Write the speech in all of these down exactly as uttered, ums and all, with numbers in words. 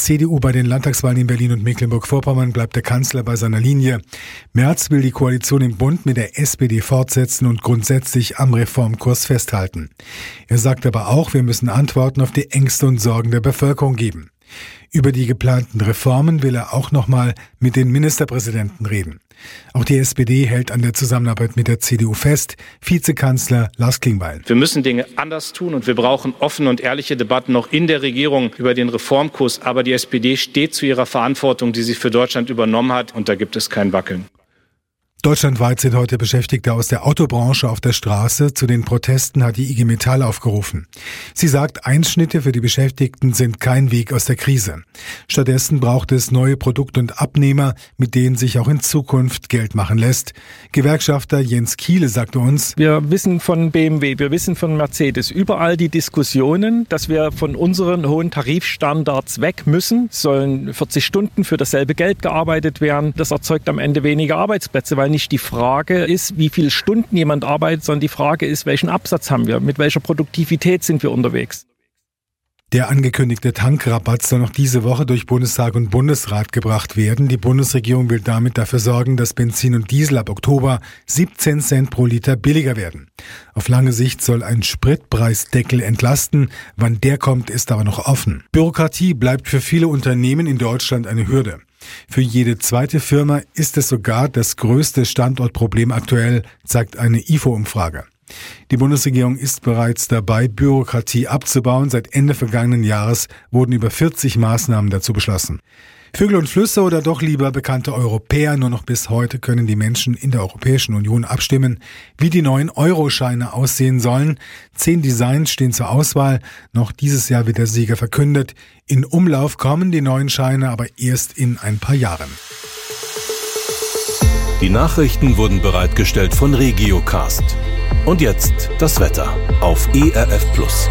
C D U bei den Landtagswahlen in Berlin und Mecklenburg-Vorpommern bleibt der Kanzler bei seiner Linie. Merz will die Koalition im Bund mit der S P D fortsetzen und grundsätzlich am Reformkurs festhalten. Er sagt aber auch, wir müssen Antworten auf die Ängste und Sorgen der Bevölkerung geben. Über die geplanten Reformen will er auch nochmal mit den Ministerpräsidenten reden. Auch die S P D hält an der Zusammenarbeit mit der C D U fest. Vizekanzler Lars Klingbeil. Wir müssen Dinge anders tun und wir brauchen offene und ehrliche Debatten noch in der Regierung über den Reformkurs. Aber die S P D steht zu ihrer Verantwortung, die sie für Deutschland übernommen hat, und da gibt es kein Wackeln. Deutschlandweit sind heute Beschäftigte aus der Autobranche auf der Straße. Zu den Protesten hat die I G Metall aufgerufen. Sie sagt, Einschnitte für die Beschäftigten sind kein Weg aus der Krise. Stattdessen braucht es neue Produkte und Abnehmer, mit denen sich auch in Zukunft Geld machen lässt. Gewerkschafter Jens Kiele sagte uns: Wir wissen von B M W, wir wissen von Mercedes, überall die Diskussionen, dass wir von unseren hohen Tarifstandards weg müssen. Es sollen vierzig Stunden für dasselbe Geld gearbeitet werden. Das erzeugt am Ende weniger Arbeitsplätze, weil nicht die Frage ist, wie viele Stunden jemand arbeitet, sondern die Frage ist, welchen Absatz haben wir, mit welcher Produktivität sind wir unterwegs. Der angekündigte Tankrabatt soll noch diese Woche durch Bundestag und Bundesrat gebracht werden. Die Bundesregierung will damit dafür sorgen, dass Benzin und Diesel ab Oktober siebzehn Cent pro Liter billiger werden. Auf lange Sicht soll ein Spritpreisdeckel entlasten. Wann der kommt, ist aber noch offen. Bürokratie bleibt für viele Unternehmen in Deutschland eine Hürde. Für jede zweite Firma ist es sogar das größte Standortproblem aktuell, zeigt eine I F O-Umfrage. Die Bundesregierung ist bereits dabei, Bürokratie abzubauen. Seit Ende vergangenen Jahres wurden über vierzig Maßnahmen dazu beschlossen. Vögel und Flüsse oder doch lieber bekannte Europäer? Nur noch bis heute können die Menschen in der Europäischen Union abstimmen, wie die neuen Euroscheine aussehen sollen. Zehn Designs stehen zur Auswahl. Noch dieses Jahr wird der Sieger verkündet. In Umlauf kommen die neuen Scheine aber erst in ein paar Jahren. Die Nachrichten wurden bereitgestellt von Regiocast. Und jetzt das Wetter auf E R F Plus.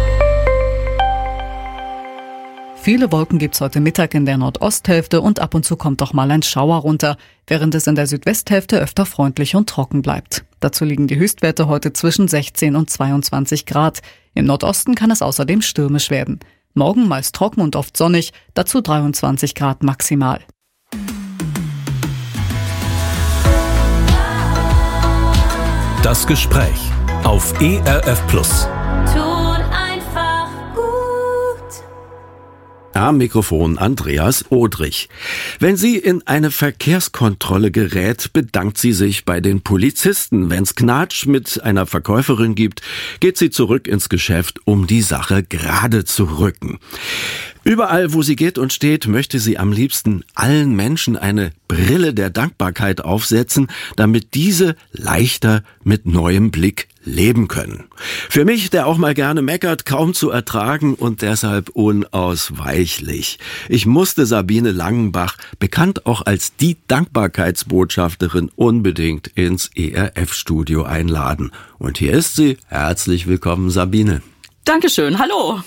Viele Wolken gibt's heute Mittag in der Nordosthälfte und ab und zu kommt auch mal ein Schauer runter, während es in der Südwesthälfte öfter freundlich und trocken bleibt. Dazu liegen die Höchstwerte heute zwischen sechzehn und zweiundzwanzig Grad. Im Nordosten kann es außerdem stürmisch werden. Morgen meist trocken und oft sonnig, dazu dreiundzwanzig Grad maximal. Das Gespräch auf E R F Plus. Am Mikrofon Andreas Odrich. Wenn sie in eine Verkehrskontrolle gerät, bedankt sie sich bei den Polizisten. Wenn's Knatsch mit einer Verkäuferin gibt, geht sie zurück ins Geschäft, um die Sache gerade zu rücken. Überall, wo sie geht und steht, möchte sie am liebsten allen Menschen eine Brille der Dankbarkeit aufsetzen, damit diese leichter mit neuem Blick leben können. Für mich, der auch mal gerne meckert, kaum zu ertragen und deshalb unausweichlich. Ich musste Sabine Langenbach, bekannt auch als die Dankbarkeitsbotschafterin, unbedingt ins E R F-Studio einladen. Und hier ist sie. Herzlich willkommen, Sabine. Dankeschön, hallo.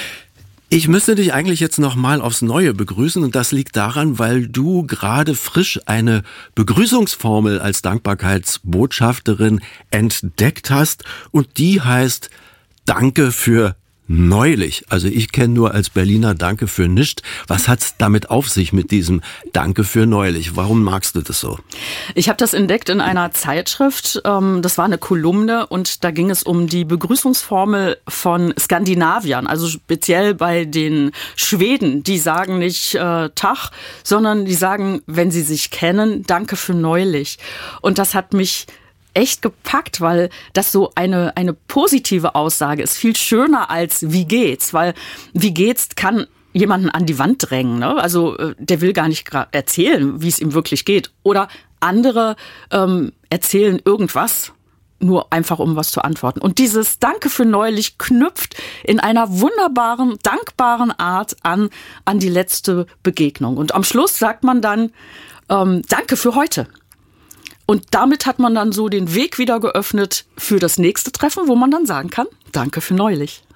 Ich müsste dich eigentlich jetzt noch mal aufs Neue begrüßen und das liegt daran, weil du gerade frisch eine Begrüßungsformel als Dankbarkeitsbotschafterin entdeckt hast und die heißt Danke für neulich. Also ich kenne nur als Berliner Danke für nischt. Was hat's damit auf sich mit diesem Danke für neulich? Warum magst du das so? Ich habe das entdeckt in einer Zeitschrift. Das war eine Kolumne und da ging es um die Begrüßungsformel von Skandinaviern. Also speziell bei den Schweden. Die sagen nicht äh, Tag, sondern die sagen, wenn sie sich kennen, Danke für neulich. Und das hat mich echt gepackt, weil das so eine eine positive Aussage ist, viel schöner als wie geht's, weil wie geht's kann jemanden an die Wand drängen, ne? Also der will gar nicht erzählen, wie es ihm wirklich geht, oder andere ähm, erzählen irgendwas, nur einfach um was zu antworten. Und dieses Danke für neulich knüpft in einer wunderbaren, dankbaren Art an an die letzte Begegnung. Und am Schluss sagt man dann ähm, Danke für heute. Und damit hat man dann so den Weg wieder geöffnet für das nächste Treffen, wo man dann sagen kann, danke für neulich.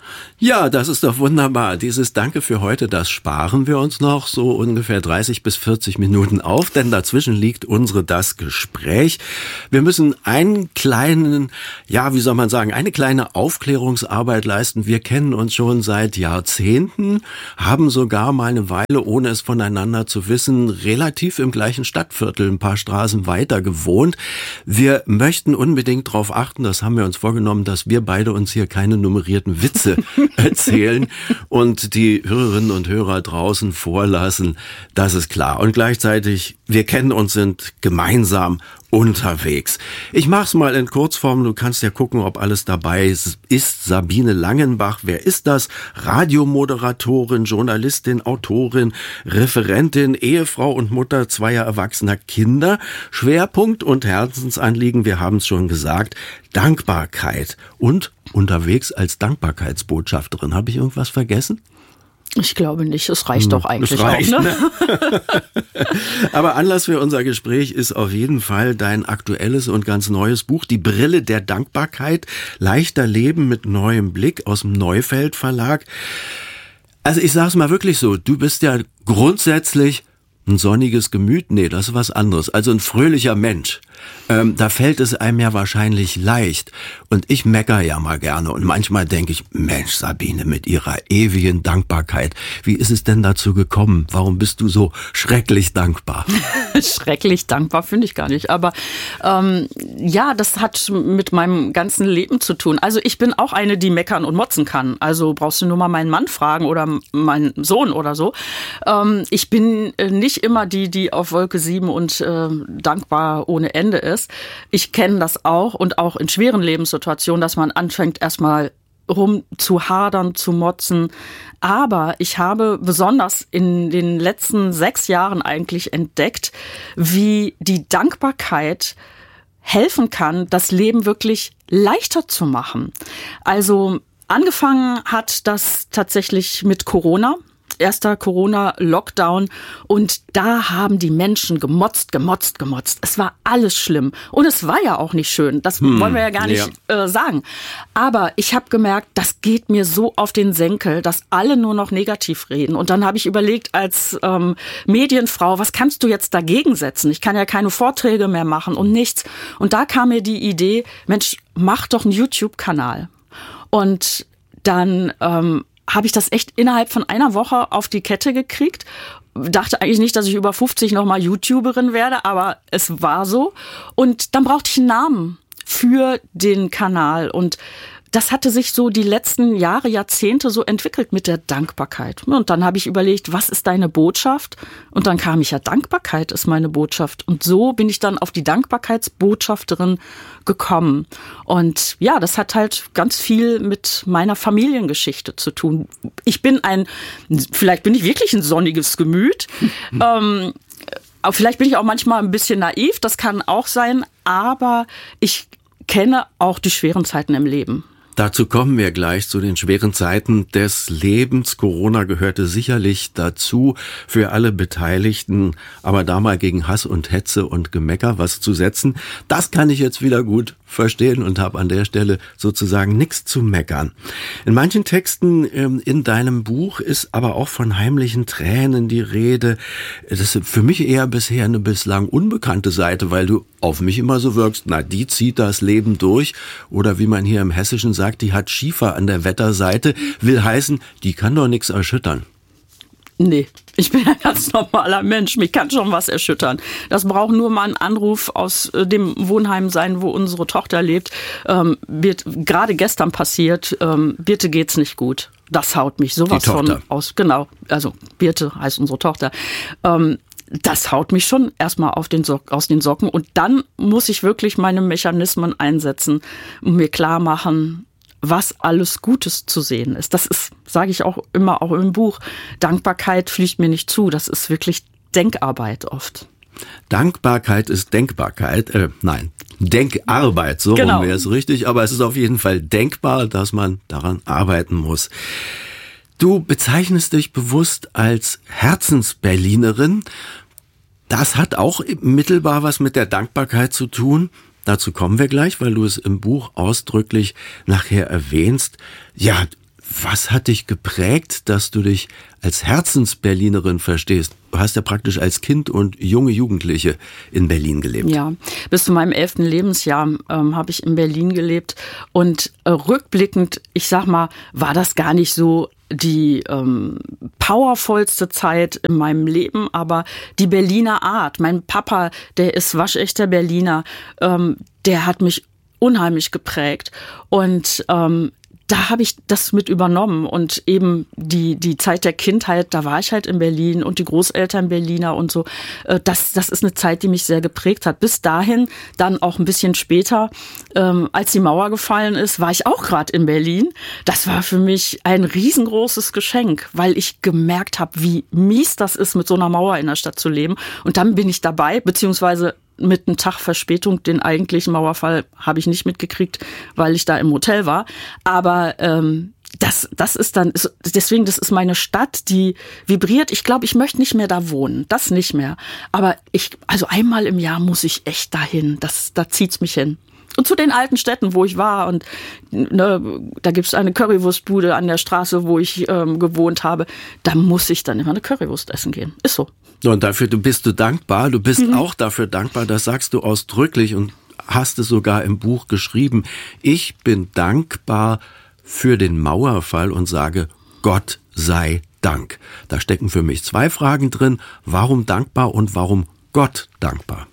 Ja, das ist doch wunderbar. Dieses Danke für heute, das sparen wir uns noch so ungefähr dreißig bis vierzig Minuten auf, denn dazwischen liegt unsere Das Gespräch. Wir müssen einen kleinen, ja, wie soll man sagen, eine kleine Aufklärungsarbeit leisten. Wir kennen uns schon seit Jahrzehnten, haben sogar mal eine Weile, ohne es voneinander zu wissen, relativ im gleichen Stadtviertel, ein paar Straßen weiter gewohnt. Wir möchten unbedingt darauf achten, das haben wir uns vorgenommen, dass wir beide uns hier keine nummerierten Witze erzählen und die Hörerinnen und Hörer draußen vorlassen, das ist klar. Und gleichzeitig, wir kennen uns, sind gemeinsam unterwegs. Ich mach's mal in Kurzform, du kannst ja gucken, ob alles dabei ist. Ist Sabine Langenbach, wer ist das? Radiomoderatorin, Journalistin, Autorin, Referentin, Ehefrau und Mutter zweier erwachsener Kinder. Schwerpunkt und Herzensanliegen, wir haben es schon gesagt, Dankbarkeit und unterwegs als Dankbarkeitsbotschafterin. Habe ich irgendwas vergessen? Ich glaube nicht, es reicht doch eigentlich es reicht, auch. Ne? Ne? Aber Anlass für unser Gespräch ist auf jeden Fall dein aktuelles und ganz neues Buch, Die Brille der Dankbarkeit, leichter Leben mit neuem Blick aus dem Neufeld Verlag. Also ich sag's mal wirklich so, du bist ja grundsätzlich ein sonniges Gemüt, nee, das ist was anderes. Also ein fröhlicher Mensch. Ähm, da fällt es einem ja wahrscheinlich leicht. Und ich mecker ja mal gerne. Und manchmal denke ich, Mensch, Sabine, mit ihrer ewigen Dankbarkeit, wie ist es denn dazu gekommen? Warum bist du so schrecklich dankbar? Schrecklich dankbar finde ich gar nicht. Aber ähm, ja, das hat mit meinem ganzen Leben zu tun. Also ich bin auch eine, die meckern und motzen kann. Also brauchst du nur mal meinen Mann fragen oder meinen Sohn oder so. Ähm, ich bin nicht immer die, die auf Wolke sieben und äh, dankbar ohne Ende ist. Ich kenne das auch und auch in schweren Lebenssituationen, dass man anfängt erstmal rum zu hadern, zu motzen. Aber ich habe besonders in den letzten sechs Jahren eigentlich entdeckt, wie die Dankbarkeit helfen kann, das Leben wirklich leichter zu machen. Also angefangen hat das tatsächlich mit Corona. Erster Corona-Lockdown und da haben die Menschen gemotzt, gemotzt, gemotzt. Es war alles schlimm und es war ja auch nicht schön, das hm, wollen wir ja gar nicht ja. Äh, sagen. Aber ich habe gemerkt, das geht mir so auf den Senkel, dass alle nur noch negativ reden. Und dann habe ich überlegt als ähm, Medienfrau, was kannst du jetzt dagegen setzen? Ich kann ja keine Vorträge mehr machen und nichts. Und da kam mir die Idee, Mensch, mach doch einen YouTube-Kanal. Und dann ähm, habe ich das echt innerhalb von einer Woche auf die Kette gekriegt. Dachte eigentlich nicht, dass ich über fünfzig nochmal YouTuberin werde, aber es war so. Und dann brauchte ich einen Namen für den Kanal. Und das hatte sich so die letzten Jahre, Jahrzehnte so entwickelt mit der Dankbarkeit. Und dann habe ich überlegt, was ist deine Botschaft? Und dann kam ich ja, Dankbarkeit ist meine Botschaft. Und so bin ich dann auf die Dankbarkeitsbotschafterin gekommen. Und ja, das hat halt ganz viel mit meiner Familiengeschichte zu tun. Ich bin ein, vielleicht bin ich wirklich ein sonniges Gemüt. ähm, vielleicht bin ich auch manchmal ein bisschen naiv, das kann auch sein. Aber ich kenne auch die schweren Zeiten im Leben. Dazu kommen wir gleich zu den schweren Zeiten des Lebens. Corona gehörte sicherlich dazu für alle Beteiligten, aber da mal gegen Hass und Hetze und Gemecker was zu setzen, das kann ich jetzt wieder gut verstehen und habe an der Stelle sozusagen nichts zu meckern. In manchen Texten ähm, in deinem Buch ist aber auch von heimlichen Tränen die Rede. Das ist für mich eher bisher eine bislang unbekannte Seite, weil du auf mich immer so wirkst, na, die zieht das Leben durch. Oder wie man hier im Hessischen sagt, die hat Schiefer an der Wetterseite, will heißen, die kann doch nichts erschüttern. Nee, ich bin ein ganz normaler Mensch. Mich kann schon was erschüttern. Das braucht nur mal ein Anruf aus dem Wohnheim sein, wo unsere Tochter lebt. Ähm, wird gerade gestern passiert. Ähm, Birte geht's nicht gut. Das haut mich sowas von aus. Genau, also Birte heißt unsere Tochter. Ähm, das haut mich schon erstmal auf den Sock, aus den Socken. Und dann muss ich wirklich meine Mechanismen einsetzen und mir klar machen, was alles Gutes zu sehen ist. Das ist, sage ich auch immer, auch im Buch, Dankbarkeit fliegt mir nicht zu. Das ist wirklich Denkarbeit oft. Dankbarkeit ist Denkbarkeit, äh, nein, Denkarbeit, so genau. wäre es richtig, aber es ist auf jeden Fall denkbar, dass man daran arbeiten muss. Du bezeichnest dich bewusst als Herzensberlinerin. Das hat auch mittelbar was mit der Dankbarkeit zu tun. Dazu kommen wir gleich, weil du es im Buch ausdrücklich nachher erwähnst. Ja, Was hat dich geprägt, dass du dich als Herzensberlinerin verstehst? Du hast ja praktisch als Kind und junge Jugendliche in Berlin gelebt. Ja, bis zu meinem elften Lebensjahr ähm, habe ich in Berlin gelebt. Und äh, rückblickend, ich sag mal, war das gar nicht so die ähm, powervollste Zeit in meinem Leben, aber die Berliner Art. Mein Papa, der ist waschechter Berliner, ähm, der hat mich unheimlich geprägt. Und ähm, da habe ich das mit übernommen und eben die die Zeit der Kindheit, da war ich halt in Berlin und die Großeltern Berliner und so. Das das ist eine Zeit, die mich sehr geprägt hat. Bis dahin, dann auch ein bisschen später, ähm, als die Mauer gefallen ist, war ich auch gerade in Berlin. Das war für mich ein riesengroßes Geschenk, weil ich gemerkt habe, wie mies das ist, mit so einer Mauer in der Stadt zu leben. Und dann bin ich dabei, beziehungsweise mit einem Tag Verspätung, den eigentlichen Mauerfall habe ich nicht mitgekriegt, weil ich da im Hotel war. Aber ähm, das, das ist dann, deswegen, das ist meine Stadt, die vibriert. Ich glaube, ich möchte nicht mehr da wohnen, das nicht mehr. Aber ich, also einmal im Jahr muss ich echt dahin. Das, da zieht's mich hin. Und zu den alten Städten, wo ich war, und ne, da gibt's eine Currywurstbude an der Straße, wo ich ähm, gewohnt habe. Da muss ich dann immer eine Currywurst essen gehen. Ist so. Und dafür du bist du dankbar. Du bist mhm. auch dafür dankbar, das sagst du ausdrücklich und hast es sogar im Buch geschrieben. Ich bin dankbar für den Mauerfall und sage, Gott sei Dank. Da stecken für mich zwei Fragen drin. Warum dankbar und warum Gott dankbar?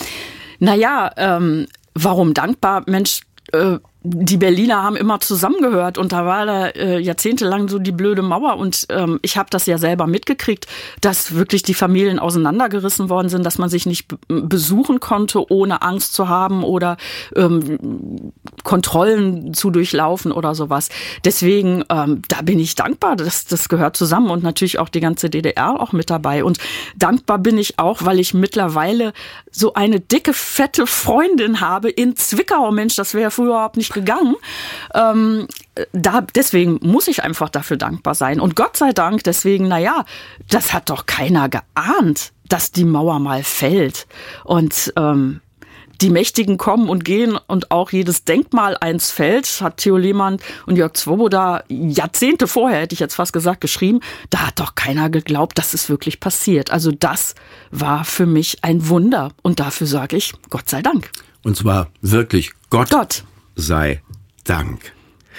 Naja, ähm, warum dankbar? Mensch, äh, die Berliner haben immer zusammengehört und da war da äh, jahrzehntelang so die blöde Mauer und ähm, ich habe das ja selber mitgekriegt, dass wirklich die Familien auseinandergerissen worden sind, dass man sich nicht b- besuchen konnte, ohne Angst zu haben oder ähm, Kontrollen zu durchlaufen oder sowas. Deswegen, ähm, da bin ich dankbar, das, das gehört zusammen und natürlich auch die ganze D D R auch mit dabei. Und dankbar bin ich auch, weil ich mittlerweile so eine dicke, fette Freundin habe in Zwickau. Mensch, das wäre früher überhaupt nicht gegangen. Ähm, da, deswegen muss ich einfach dafür dankbar sein. Und Gott sei Dank, deswegen, naja, das hat doch keiner geahnt, dass die Mauer mal fällt. Und ähm, die Mächtigen kommen und gehen und auch jedes Denkmal eins fällt, hat Theo Lehmann und Jörg Swoboda Jahrzehnte vorher, hätte ich jetzt fast gesagt, geschrieben. Da hat doch keiner geglaubt, dass es wirklich passiert. Also das war für mich ein Wunder. Und dafür sage ich, Gott sei Dank. Und zwar wirklich Gott. Gott. Sei Dank.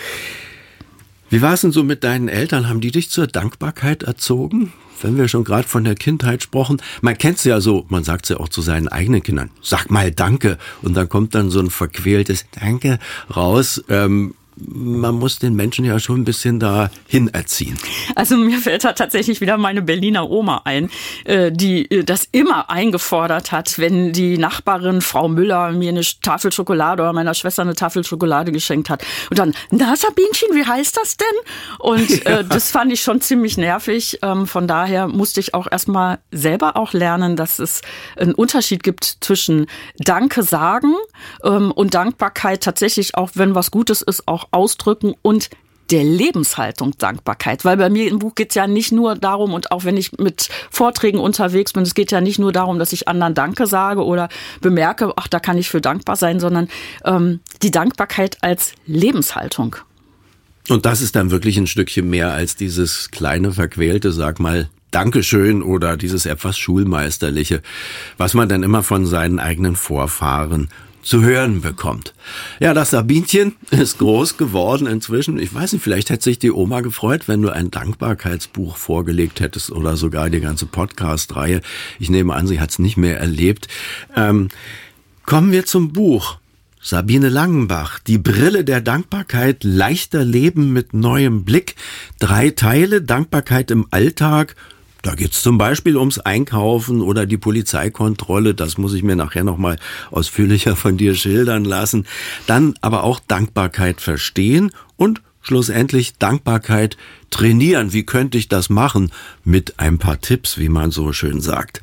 Wie war es denn so mit deinen Eltern? Haben die dich zur Dankbarkeit erzogen? Wenn wir schon gerade von der Kindheit sprechen, man kennt es ja so, man sagt es ja auch zu seinen eigenen Kindern, sag mal Danke. Und dann kommt dann so ein verquältes Danke raus. Ähm, man muss den Menschen ja schon ein bisschen dahin erziehen. Also mir fällt da tatsächlich wieder meine Berliner Oma ein, die das immer eingefordert hat, wenn die Nachbarin Frau Müller mir eine Tafel Schokolade oder meiner Schwester eine Tafel Schokolade geschenkt hat. Und dann, na Sabinchen, wie heißt das denn? Und ja. äh, das fand ich schon ziemlich nervig. Ähm, von daher musste ich auch erstmal selber auch lernen, dass es einen Unterschied gibt zwischen Danke sagen ähm, und Dankbarkeit tatsächlich auch, wenn was Gutes ist, auch ausdrücken und der Lebenshaltung Dankbarkeit. Weil bei mir im Buch geht es ja nicht nur darum, und auch wenn ich mit Vorträgen unterwegs bin, es geht ja nicht nur darum, dass ich anderen Danke sage oder bemerke, ach, da kann ich für dankbar sein, sondern ähm, die Dankbarkeit als Lebenshaltung. Und das ist dann wirklich ein Stückchen mehr als dieses kleine, verquälte, sag mal, Dankeschön oder dieses etwas Schulmeisterliche, was man dann immer von seinen eigenen Vorfahren zu hören bekommt. Ja, das Sabinchen ist groß geworden inzwischen. Ich weiß nicht, vielleicht hätte sich die Oma gefreut, wenn du ein Dankbarkeitsbuch vorgelegt hättest oder sogar die ganze Podcast-Reihe. Ich nehme an, sie hat es nicht mehr erlebt. Ähm, kommen wir zum Buch. Sabine Langenbach, die Brille der Dankbarkeit, leichter Leben mit neuem Blick. Drei Teile, Dankbarkeit im Alltag. Da geht's zum Beispiel ums Einkaufen oder die Polizeikontrolle. Das muss ich mir nachher nochmal ausführlicher von dir schildern lassen. Dann aber auch Dankbarkeit verstehen und schlussendlich Dankbarkeit trainieren. Wie könnte ich das machen? Mit ein paar Tipps, wie man so schön sagt.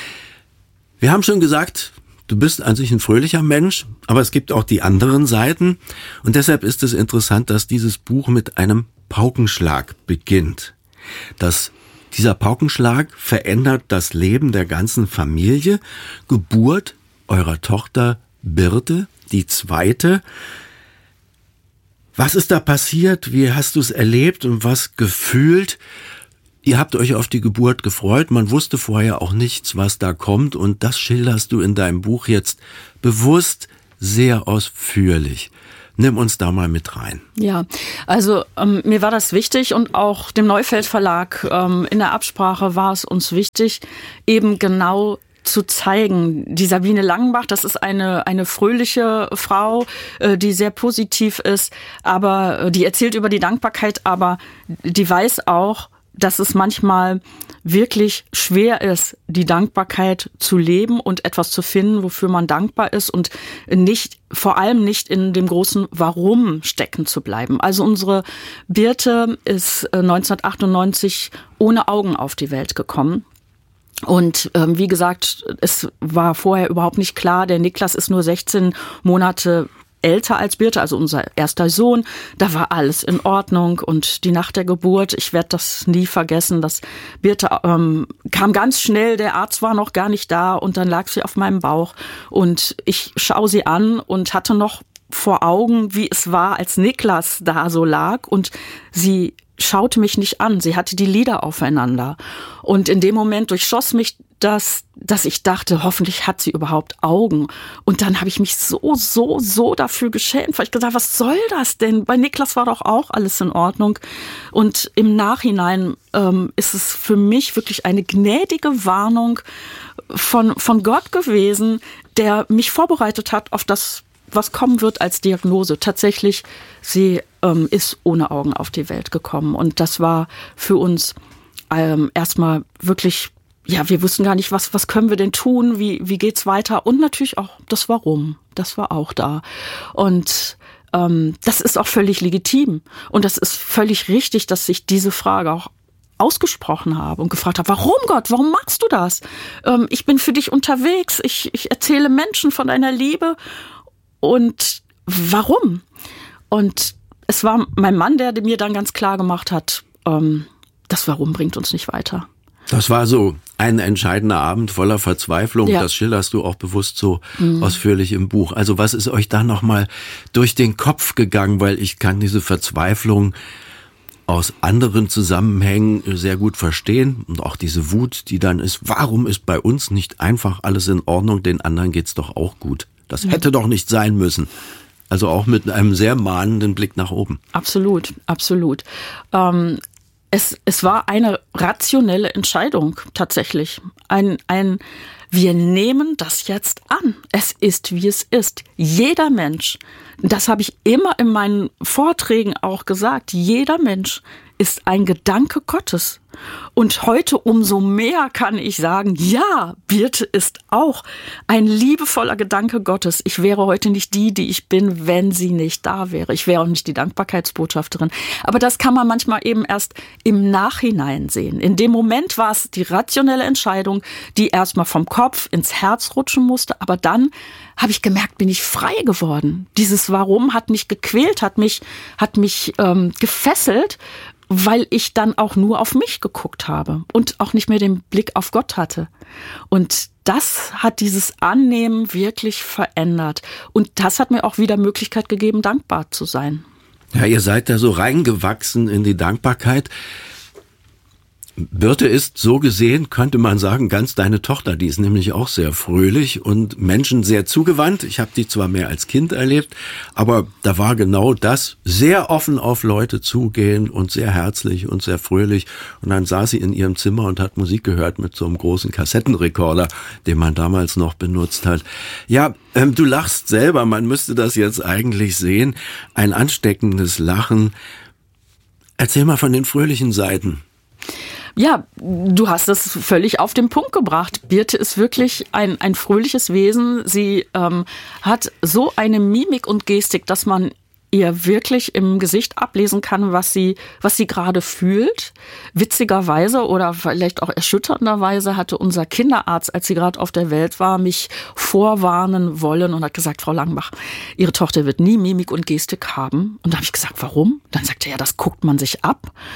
Wir haben schon gesagt, du bist an sich ein fröhlicher Mensch, aber es gibt auch die anderen Seiten. Und deshalb ist es interessant, dass dieses Buch mit einem Paukenschlag beginnt. Das Dieser Paukenschlag verändert das Leben der ganzen Familie. Geburt eurer Tochter Birte, die zweite. Was ist da passiert? Wie hast du es erlebt und was gefühlt? Ihr habt euch auf die Geburt gefreut. Man wusste vorher auch nichts, was da kommt. Und das schilderst du in deinem Buch jetzt bewusst sehr ausführlich. Nimm uns da mal mit rein. Ja, also ähm, mir war das wichtig und auch dem Neufeld Verlag ähm, in der Absprache war es uns wichtig, eben genau zu zeigen. Die Sabine Langenbach, das ist eine eine fröhliche Frau, äh, die sehr positiv ist, aber äh, die erzählt über die Dankbarkeit, aber die weiß auch, dass es manchmal wirklich schwer ist, die Dankbarkeit zu leben und etwas zu finden, wofür man dankbar ist und nicht, vor allem nicht in dem großen Warum stecken zu bleiben. Also unsere Birte ist neunzehnhundertachtundneunzig ohne Augen auf die Welt gekommen. Und ähm, wie gesagt, es war vorher überhaupt nicht klar, der Niklas ist nur sechzehn Monate älter als Birte, also unser erster Sohn. Da war alles in Ordnung und die Nacht der Geburt, ich werde das nie vergessen, dass Birte ähm, kam ganz schnell, der Arzt war noch gar nicht da und dann lag sie auf meinem Bauch und ich schaue sie an und hatte noch vor Augen, wie es war, als Niklas da so lag und sie schaute mich nicht an, sie hatte die Lider aufeinander und in dem Moment durchschoss mich das, dass ich dachte, hoffentlich hat sie überhaupt Augen. Und dann habe ich mich so, so, so dafür geschämt, weil ich gesagt, was soll das denn? Bei Niklas war doch auch alles in Ordnung. Und im Nachhinein ähm, ist es für mich wirklich eine gnädige Warnung von, von Gott gewesen, der mich vorbereitet hat auf das, was kommen wird als Diagnose. Tatsächlich, sie ähm, ist ohne Augen auf die Welt gekommen. Und das war für uns ähm, erstmal wirklich, ja, wir wussten gar nicht, was was können wir denn tun, wie wie geht's weiter und natürlich auch das Warum, das war auch da und ähm, das ist auch völlig legitim und das ist völlig richtig, dass ich diese Frage auch ausgesprochen habe und gefragt habe, warum Gott, warum machst du das? Ähm, ich bin für dich unterwegs, ich ich erzähle Menschen von deiner Liebe und warum? Und es war mein Mann, der mir dann ganz klar gemacht hat, ähm, das Warum bringt uns nicht weiter. Das war so ein entscheidender Abend voller Verzweiflung. Ja. Das schilderst du auch bewusst so mhm. ausführlich im Buch. Also was ist euch da nochmal durch den Kopf gegangen? Weil ich kann diese Verzweiflung aus anderen Zusammenhängen sehr gut verstehen. Und auch diese Wut, die dann ist, warum ist bei uns nicht einfach alles in Ordnung? Den anderen geht's doch auch gut. Das ja. hätte doch nicht sein müssen. Also auch mit einem sehr mahnenden Blick nach oben. Absolut, absolut. Ähm Es, es war eine rationelle Entscheidung tatsächlich. Ein, ein, wir nehmen das jetzt an. Es ist, wie es ist. Jeder Mensch, das habe ich immer in meinen Vorträgen auch gesagt, jeder Mensch ist ein Gedanke Gottes. Und heute umso mehr kann ich sagen, ja, Birte ist auch ein liebevoller Gedanke Gottes. Ich wäre heute nicht die, die ich bin, wenn sie nicht da wäre. Ich wäre auch nicht die Dankbarkeitsbotschafterin. Aber das kann man manchmal eben erst im Nachhinein sehen. In dem Moment war es die rationelle Entscheidung, die erstmal vom Kopf ins Herz rutschen musste. Aber dann habe ich gemerkt, bin ich frei geworden. Dieses Warum hat mich gequält, hat mich, hat mich ähm, gefesselt, weil ich dann auch nur auf mich geguckt habe und auch nicht mehr den Blick auf Gott hatte. Und das hat dieses Annehmen wirklich verändert. Und das hat mir auch wieder Möglichkeit gegeben, dankbar zu sein. Ja, ihr seid da so reingewachsen in die Dankbarkeit. Birte ist so gesehen, könnte man sagen, ganz deine Tochter. Die ist nämlich auch sehr fröhlich und Menschen sehr zugewandt. Ich habe die zwar mehr als Kind erlebt, aber da war genau das, sehr offen auf Leute zugehen und sehr herzlich und sehr fröhlich. Und dann saß sie in ihrem Zimmer und hat Musik gehört mit so einem großen Kassettenrekorder, den man damals noch benutzt hat. Ja, ähm, du lachst selber, man müsste das jetzt eigentlich sehen. Ein ansteckendes Lachen. Erzähl mal von den fröhlichen Seiten. Ja, du hast das völlig auf den Punkt gebracht. Birte ist wirklich ein, ein fröhliches Wesen. Sie ähm, hat so eine Mimik und Gestik, dass man ihr wirklich im Gesicht ablesen kann, was sie, was sie gerade fühlt. Witzigerweise oder vielleicht auch erschütternderweise hatte unser Kinderarzt, als sie gerade auf der Welt war, mich vorwarnen wollen und hat gesagt, Frau Langenbach, Ihre Tochter wird nie Mimik und Gestik haben. Und da habe ich gesagt, warum? Dann sagte er, ja, das guckt man sich ab.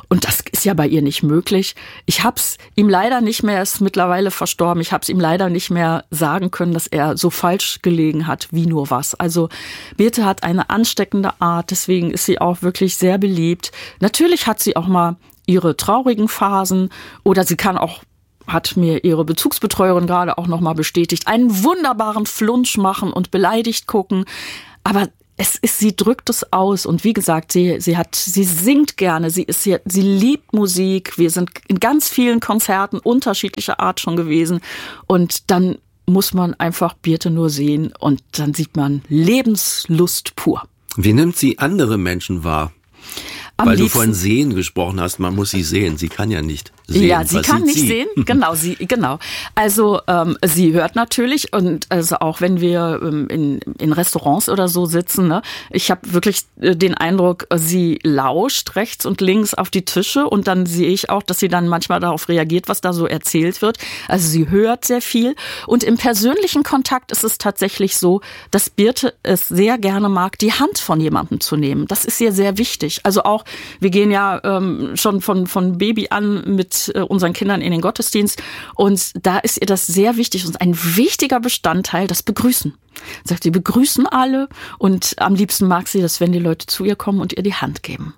Und das ist ja bei ihr nicht möglich. Ich hab's ihm leider nicht mehr, er ist mittlerweile verstorben, ich hab's ihm leider nicht mehr sagen können, dass er so falsch gelegen hat, wie nur was. Also Birte hat eine ansteckende Art, deswegen ist sie auch wirklich sehr beliebt. Natürlich hat sie auch mal ihre traurigen Phasen oder sie kann auch, hat mir ihre Bezugsbetreuerin gerade auch nochmal bestätigt, einen wunderbaren Flunsch machen und beleidigt gucken. Aber es ist, sie drückt es aus und wie gesagt, sie, sie hat, sie singt gerne, sie ist, sie, sie liebt Musik. Wir sind in ganz vielen Konzerten unterschiedlicher Art schon gewesen und dann muss man einfach Birte nur sehen und dann sieht man Lebenslust pur. Wie nimmt sie andere Menschen wahr? Am Weil liebsten, du von sehen gesprochen hast, man muss sie sehen. Sie kann ja nicht sehen. Ja, sie Was kann sieht nicht sie? sehen. Genau, sie, genau. Also ähm, sie hört natürlich und also auch wenn wir ähm, in, in Restaurants oder so sitzen, ne, ich habe wirklich äh, den Eindruck, sie lauscht rechts und links auf die Tische und dann sehe ich auch, dass sie dann manchmal darauf reagiert, was da so erzählt wird. Also sie hört sehr viel und im persönlichen Kontakt ist es tatsächlich so, dass Birte es sehr gerne mag, die Hand von jemandem zu nehmen. Das ist ihr sehr wichtig. Also auch wir gehen ja ähm, schon von, von Baby an mit äh, unseren Kindern in den Gottesdienst und da ist ihr das sehr wichtig und ein wichtiger Bestandteil, das Begrüßen. Sagt, sie begrüßen alle und am liebsten mag sie das, wenn die Leute zu ihr kommen und ihr die Hand geben.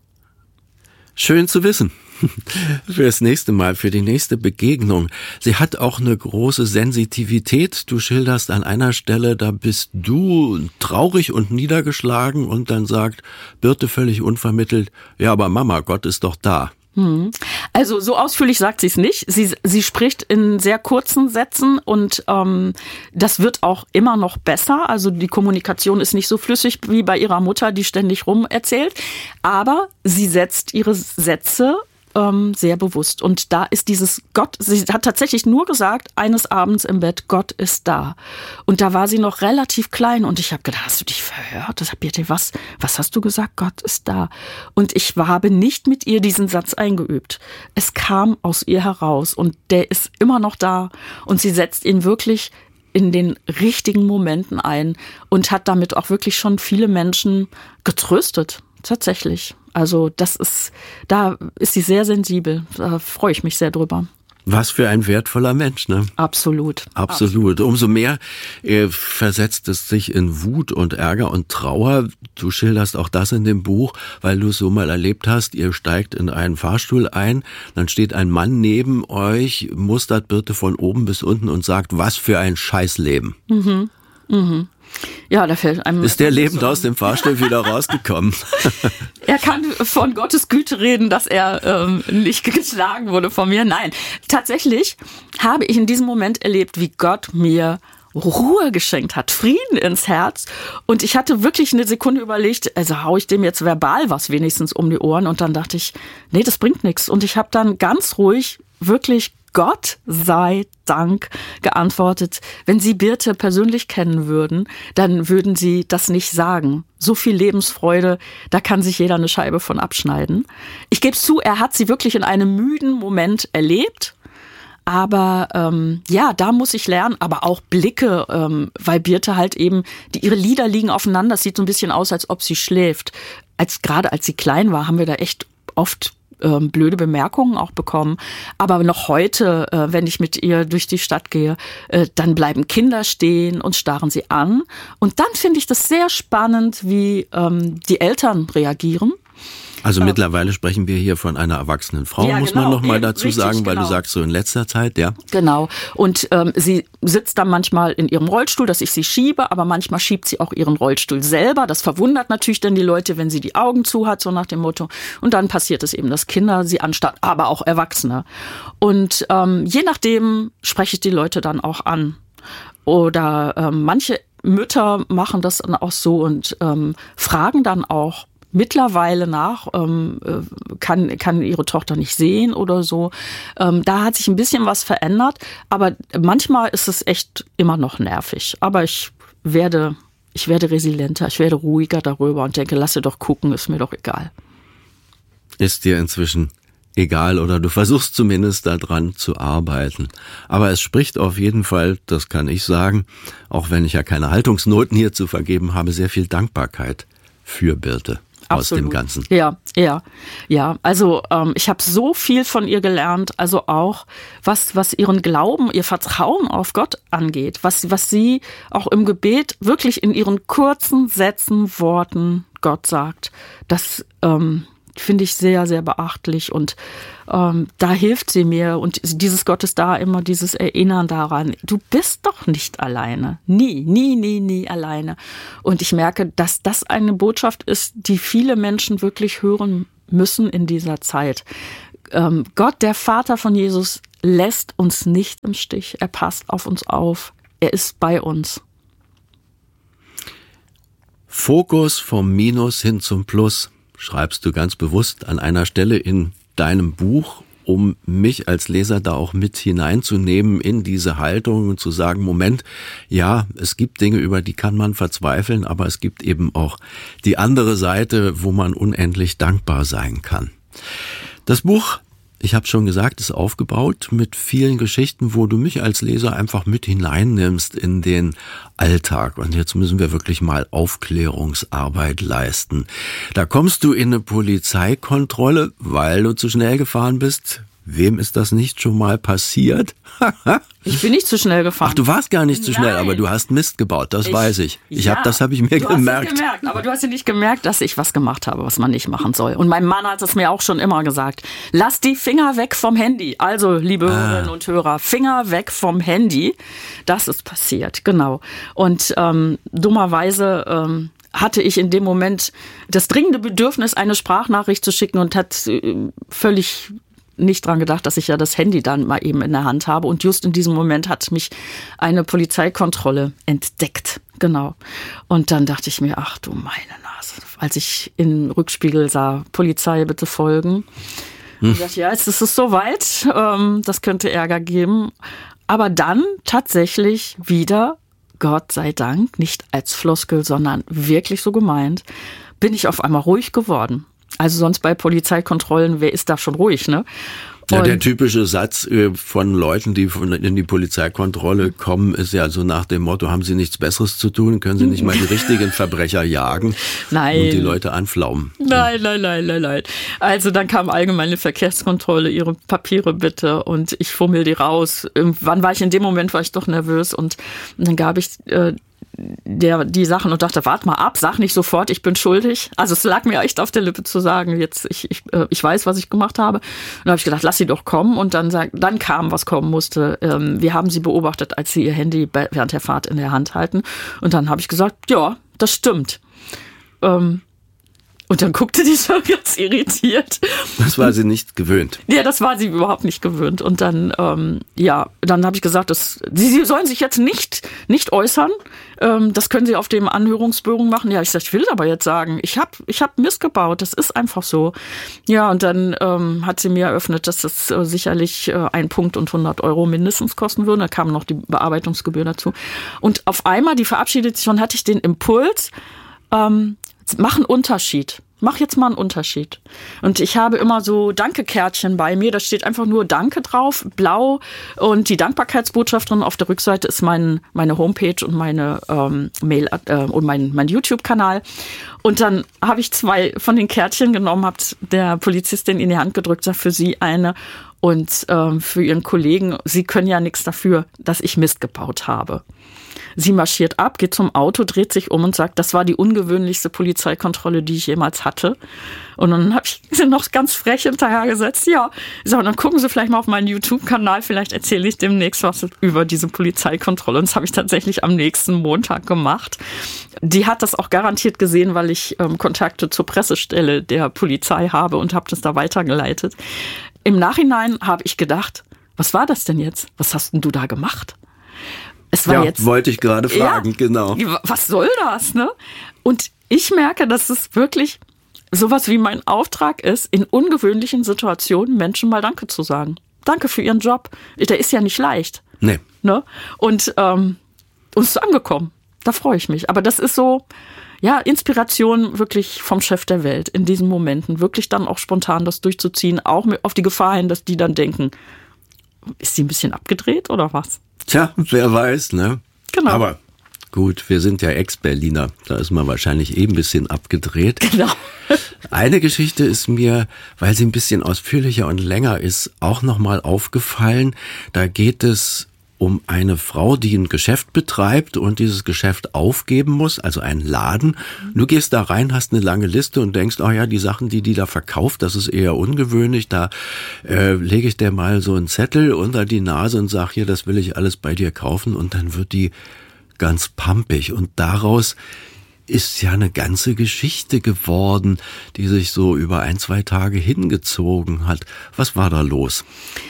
Schön zu wissen. Für das nächste Mal, für die nächste Begegnung. Sie hat auch eine große Sensitivität. Du schilderst an einer Stelle, da bist du traurig und niedergeschlagen und dann sagt Birte völlig unvermittelt, ja, aber Mama, Gott ist doch da. Also so ausführlich sagt sie es nicht. Sie, sie spricht in sehr kurzen Sätzen und ähm, das wird auch immer noch besser. Also die Kommunikation ist nicht so flüssig wie bei ihrer Mutter, die ständig rum erzählt. Aber sie setzt ihre Sätze ähm, sehr bewusst. Und da ist dieses Gott, sie hat tatsächlich nur gesagt, eines Abends im Bett, Gott ist da. Und da war sie noch relativ klein und ich habe gedacht, hast du dich verhört? Das hab ich, was, was hast du gesagt? Gott ist da. Und ich habe nicht mit ihr diesen Satz eingeübt. Es kam aus ihr heraus und der ist immer noch da und sie setzt ihn wirklich in den richtigen Momenten ein und hat damit auch wirklich schon viele Menschen getröstet. Tatsächlich. Also das ist, da ist sie sehr sensibel. Da freue ich mich sehr drüber. Was für ein wertvoller Mensch, ne? Absolut. Absolut. Umso mehr äh, versetzt es sich in Wut und Ärger und Trauer. Du schilderst auch das in dem Buch, weil du es so mal erlebt hast. Ihr steigt in einen Fahrstuhl ein, dann steht ein Mann neben euch, mustert Birte von oben bis unten und sagt, was für ein Scheißleben. Mhm. Mhm. Ja, da fällt einem. Ist der lebend so aus dem Fahrstuhl wieder rausgekommen? Er kann von Gottes Güte reden, dass er ähm, nicht geschlagen wurde von mir. Nein, tatsächlich habe ich in diesem Moment erlebt, wie Gott mir Ruhe geschenkt hat, Frieden ins Herz. Und ich hatte wirklich eine Sekunde überlegt, also hau ich dem jetzt verbal was wenigstens um die Ohren. Und dann dachte ich, nee, das bringt nichts. Und ich habe dann ganz ruhig wirklich Gott sei Dank geantwortet, wenn Sie Birte persönlich kennen würden, dann würden Sie das nicht sagen. So viel Lebensfreude, da kann sich jeder eine Scheibe von abschneiden. Ich gebe es zu, er hat sie wirklich in einem müden Moment erlebt. Aber ähm, ja, da muss ich lernen, aber auch Blicke, ähm, weil Birte halt eben, die, ihre Lider liegen aufeinander, es sieht so ein bisschen aus, als ob sie schläft. Als, gerade als sie klein war, haben wir da echt oft Ähm, blöde Bemerkungen auch bekommen. Aber noch heute, äh, wenn ich mit ihr durch die Stadt gehe, äh, dann bleiben Kinder stehen und starren sie an. Und dann finde ich das sehr spannend, wie ähm, die Eltern reagieren. Also mittlerweile sprechen wir hier von einer erwachsenen Frau, ja, muss genau, man noch mal eben, dazu richtig, sagen, weil genau. du sagst so in letzter Zeit, ja. Genau. Und ähm, sie sitzt dann manchmal in ihrem Rollstuhl, dass ich sie schiebe, aber manchmal schiebt sie auch ihren Rollstuhl selber. Das verwundert natürlich dann die Leute, wenn sie die Augen zu hat, so nach dem Motto. Und dann passiert es eben, dass Kinder sie anstarren, aber auch Erwachsene. Und ähm, je nachdem spreche ich die Leute dann auch an. Oder ähm, manche Mütter machen das dann auch so und ähm, fragen dann auch mittlerweile nach, ähm, kann, kann ihre Tochter nicht sehen oder so. Ähm, da hat sich ein bisschen was verändert, aber manchmal ist es echt immer noch nervig. Aber ich werde, ich werde resilienter, ich werde ruhiger darüber und denke, lasse doch gucken, ist mir doch egal. Ist dir inzwischen egal oder du versuchst zumindest daran zu arbeiten. Aber es spricht auf jeden Fall, das kann ich sagen, auch wenn ich ja keine Haltungsnoten hier zu vergeben habe, sehr viel Dankbarkeit für Birte. aus dem Ganzen. Ja, ja, ja. Also ähm, ich habe so viel von ihr gelernt, also auch was was ihren Glauben, ihr Vertrauen auf Gott angeht, was was sie auch im Gebet wirklich in ihren kurzen Sätzen, Worten Gott sagt. Das ähm, finde ich sehr, sehr beachtlich und ähm, da hilft sie mir und dieses Gott ist da immer dieses Erinnern daran, du bist doch nicht alleine, nie, nie, nie, nie alleine und ich merke, dass das eine Botschaft ist, die viele Menschen wirklich hören müssen in dieser Zeit. Ähm, Gott, der Vater von Jesus, lässt uns nicht im Stich, er passt auf uns auf, er ist bei uns. Fokus vom Minus hin zum Plus schreibst du ganz bewusst an einer Stelle in deinem Buch, um mich als Leser da auch mit hineinzunehmen in diese Haltung und zu sagen, Moment, ja, es gibt Dinge, über die kann man verzweifeln, aber es gibt eben auch die andere Seite, wo man unendlich dankbar sein kann. Das Buch, ich habe schon gesagt, ist aufgebaut mit vielen Geschichten, wo du mich als Leser einfach mit hineinnimmst in den Alltag. Und jetzt müssen wir wirklich mal Aufklärungsarbeit leisten. Da kommst du in eine Polizeikontrolle, weil du zu schnell gefahren bist. Wem ist das nicht schon mal passiert? Ich bin nicht zu schnell gefahren. Ach, du warst gar nicht zu schnell, Nein. aber du hast Mist gebaut, das ich, weiß ich. Ich ja, hab, das habe ich mir du gemerkt. Hast es gemerkt. Aber du hast ja nicht gemerkt, dass ich was gemacht habe, was man nicht machen soll. Und mein Mann hat es mir auch schon immer gesagt. Lass die Finger weg vom Handy. Also, liebe ah. Hörerinnen und Hörer, Finger weg vom Handy. Das ist passiert, genau. Und ähm, dummerweise... Ähm, hatte ich in dem Moment das dringende Bedürfnis, eine Sprachnachricht zu schicken und hat äh, völlig nicht dran gedacht, dass ich ja das Handy dann mal eben in der Hand habe. Und just in diesem Moment hat mich eine Polizeikontrolle entdeckt. Genau. Und dann dachte ich mir, ach du meine Nase. Als ich im Rückspiegel sah, Polizei, bitte folgen. Hm. Ich dachte, ja, jetzt ist es soweit. Ähm, das könnte Ärger geben. Aber dann tatsächlich wieder, Gott sei Dank, nicht als Floskel, sondern wirklich so gemeint, bin ich auf einmal ruhig geworden. Also sonst bei Polizeikontrollen, wer ist da schon ruhig, ne? Ja, der typische Satz von Leuten, die in die Polizeikontrolle kommen, ist ja so nach dem Motto, haben sie nichts Besseres zu tun, können sie nicht mal die richtigen Verbrecher jagen nein. und die Leute anflaumen. Nein, nein, nein, nein, nein. Also dann kam allgemeine Verkehrskontrolle, ihre Papiere bitte und ich fummel die raus. Irgendwann war ich in dem Moment, war ich doch nervös und dann gab ich äh, der die Sachen und dachte, warte mal ab, sag nicht sofort, ich bin schuldig. Also es lag mir echt auf der Lippe zu sagen, jetzt ich ich, ich weiß, was ich gemacht habe. Und dann habe ich gedacht, lass sie doch kommen. Und dann sag, dann kam, was kommen musste. Ähm, wir haben sie beobachtet, als sie ihr Handy während der Fahrt in der Hand halten. Und dann habe ich gesagt, ja, das stimmt. Ähm, Und dann guckte die so ganz irritiert. Das war sie nicht gewöhnt. Ja, das war sie überhaupt nicht gewöhnt. Und dann, ähm, ja, dann habe ich gesagt, dass, sie, sie sollen sich jetzt nicht nicht äußern. Ähm, das können sie auf dem Anhörungsbogen machen. Ja, ich sag, ich will aber jetzt sagen, ich habe ich hab Mist gebaut. Das ist einfach so. Ja, und dann ähm, hat sie mir eröffnet, dass das äh, sicherlich äh, ein Punkt und hundert Euro mindestens kosten würde. Da kam noch die Bearbeitungsgebühr dazu. Und auf einmal, die verabschiedet sich und hatte ich den Impuls, ähm, mach einen Unterschied. Mach jetzt mal einen Unterschied. Und ich habe immer so Danke-Kärtchen bei mir. Da steht einfach nur Danke drauf, blau. Und die Dankbarkeitsbotschaft drin. Auf der Rückseite ist mein, meine Homepage und meine ähm, Mail äh, und mein, mein YouTube-Kanal. Und dann habe ich zwei von den Kärtchen genommen, habe der Polizistin in die Hand gedrückt, sag für sie eine und ähm, für ihren Kollegen. Sie können ja nichts dafür, dass ich Mist gebaut habe. Sie marschiert ab, geht zum Auto, dreht sich um und sagt, das war die ungewöhnlichste Polizeikontrolle, die ich jemals hatte. Und dann habe ich sie noch ganz frech hinterhergesetzt. Ja, so, und dann gucken Sie vielleicht mal auf meinen YouTube-Kanal, vielleicht erzähle ich demnächst was über diese Polizeikontrolle. Und das habe ich tatsächlich am nächsten Montag gemacht. Die hat das auch garantiert gesehen, weil ich ähm, Kontakte zur Pressestelle der Polizei habe und habe das da weitergeleitet. Im Nachhinein habe ich gedacht, was war das denn jetzt? Was hast denn du da gemacht? Es war ja, jetzt, wollte ich gerade fragen, ja, genau. Was soll das, ne? Und ich merke, dass es wirklich sowas wie mein Auftrag ist, in ungewöhnlichen Situationen Menschen mal Danke zu sagen. Danke für ihren Job. Der ist ja nicht leicht. Nee. Ne? Und ähm, uns ist angekommen. Da freue ich mich. Aber das ist so, ja, Inspiration wirklich vom Chef der Welt in diesen Momenten. Wirklich dann auch spontan das durchzuziehen, auch auf die Gefahr hin, dass die dann denken, ist sie ein bisschen abgedreht oder was? Tja, wer weiß, ne? Genau. Aber Gut, wir sind ja Ex-Berliner, da ist man wahrscheinlich eh ein bisschen abgedreht. Genau. Eine Geschichte ist mir, weil sie ein bisschen ausführlicher und länger ist, auch nochmal aufgefallen. Da geht es um eine Frau, die ein Geschäft betreibt und dieses Geschäft aufgeben muss, also einen Laden. Du gehst da rein, hast eine lange Liste und denkst, oh ja, die Sachen, die die da verkauft, das ist eher ungewöhnlich. Da äh, lege ich dir mal so einen Zettel unter die Nase und sag hier, das will ich alles bei dir kaufen. Und dann wird die ganz pampig. Und daraus ist ja eine ganze Geschichte geworden, die sich so über ein, zwei Tage hingezogen hat. Was war da los?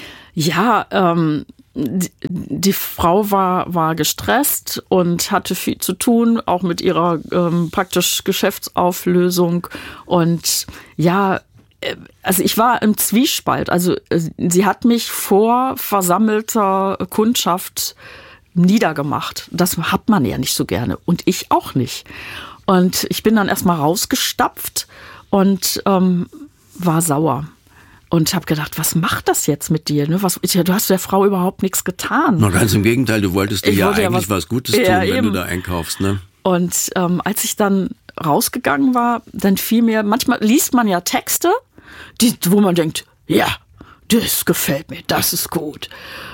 Ja, ähm, die, die Frau war, war gestresst und hatte viel zu tun, auch mit ihrer ähm, praktisch Geschäftsauflösung. Und ja, also ich war im Zwiespalt. Also sie hat mich vor versammelter Kundschaft niedergemacht. Das hat man ja nicht so gerne und ich auch nicht. Und ich bin dann erstmal rausgestapft und ähm, war sauer und habe gedacht, was macht das jetzt mit dir? Ne? Was, du hast der Frau überhaupt nichts getan. Na, ganz im Gegenteil, du wolltest dir ich ja wollte eigentlich ja was, was Gutes tun, ja, wenn eben. du da einkaufst. Ne? Und ähm, als ich dann rausgegangen war, dann fiel mir, manchmal liest man ja Texte, die, wo man denkt, ja, das gefällt mir, das ist gut.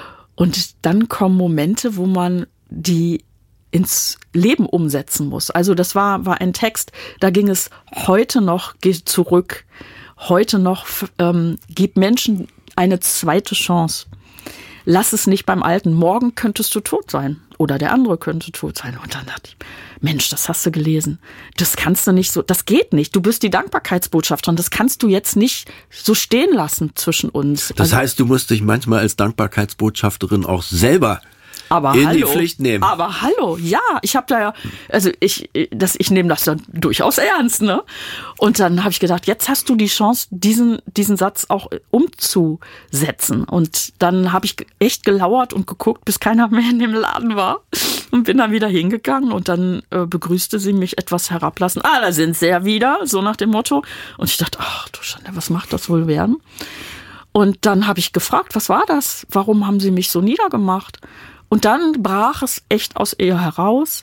Und dann kommen Momente, wo man die ins Leben umsetzen muss. Also das war, war ein Text, da ging es heute noch, geh zurück, heute noch, ähm, gib Menschen eine zweite Chance. Lass es nicht beim Alten. Morgen könntest du tot sein. Oder der andere könnte tot sein. Und dann dachte ich, Mensch, das hast du gelesen. Das kannst du nicht so, das geht nicht. Du bist die Dankbarkeitsbotschafterin. Das kannst du jetzt nicht so stehen lassen zwischen uns. Das also, heißt, du musst dich manchmal als Dankbarkeitsbotschafterin auch selber aber in hallo, die Pflicht nehmen. Aber hallo, ja, ich habe da ja, also ich, das, ich nehme das dann durchaus ernst, ne? Und dann habe ich gedacht, jetzt hast du die Chance, diesen diesen Satz auch umzusetzen. Und dann habe ich echt gelauert und geguckt, bis keiner mehr in dem Laden war und bin dann wieder hingegangen und dann äh, begrüßte sie mich etwas herablassen. Ah, da sind sie ja wieder, so nach dem Motto. Und ich dachte, ach du Schande, was macht das wohl werden? Und dann habe ich gefragt, was war das? Warum haben sie mich so niedergemacht? Und dann brach es echt aus ihr heraus.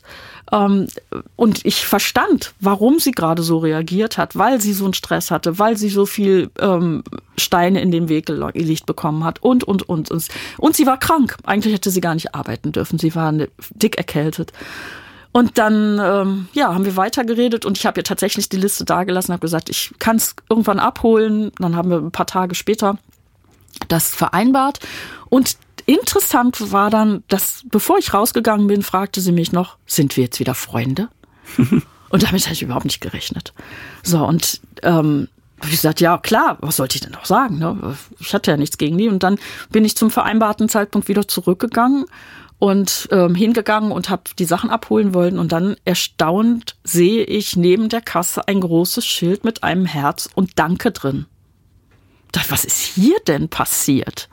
Und ich verstand, warum sie gerade so reagiert hat, weil sie so einen Stress hatte, weil sie so viel Steine in den Weg gelegt bekommen hat und, und, und. Und sie war krank. Eigentlich hätte sie gar nicht arbeiten dürfen. Sie war dick erkältet. Und dann ja, haben wir weitergeredet und ich habe ihr tatsächlich die Liste dagelassen, habe gesagt, ich kann es irgendwann abholen. Dann haben wir ein paar Tage später das vereinbart. Und interessant war dann, dass bevor ich rausgegangen bin, fragte sie mich noch, sind wir jetzt wieder Freunde? Und damit habe ich überhaupt nicht gerechnet. So, und ähm, habe ich gesagt, ja klar, was sollte ich denn noch sagen? Ne? Ich hatte ja nichts gegen die. Und dann bin ich zum vereinbarten Zeitpunkt wieder zurückgegangen und ähm, hingegangen und habe die Sachen abholen wollen. Und dann erstaunt sehe ich neben der Kasse ein großes Schild mit einem Herz und Danke drin. Ich dachte, was ist hier denn passiert?